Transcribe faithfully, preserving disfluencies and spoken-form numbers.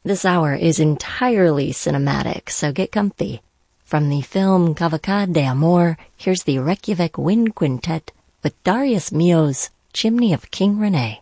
This hour is entirely cinematic, so get comfy. From the film Cavalcade de Amor, here's the Reykjavik Wind Quintet with Darius Milhaud's Chimney of King Rene.